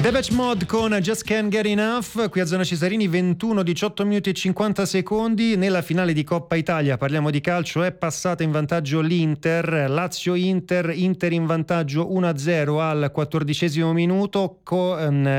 Depeche Mode con Just Can't Get Enough, qui a Zona Cesarini, 21, 18 minuti e 50 secondi. Nella finale di Coppa Italia, parliamo di calcio, è passata in vantaggio l'Inter, Lazio-Inter, Inter in vantaggio 1-0 al 14° minuto con